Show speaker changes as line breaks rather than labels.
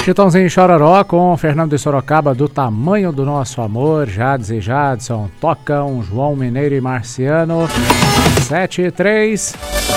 Chitãozinho Chororó com Fernando de Sorocaba, Do Tamanho do Nosso Amor, Jades e Jadson tocam, João Mineiro e Marciano, 7 e 3.